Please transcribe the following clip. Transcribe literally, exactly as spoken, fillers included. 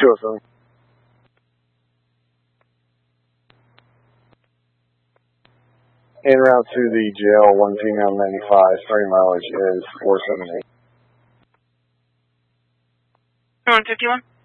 two oh seven. En route to the jail, one female ninety-five, starting mileage is four seventy-eight. one fifty-one.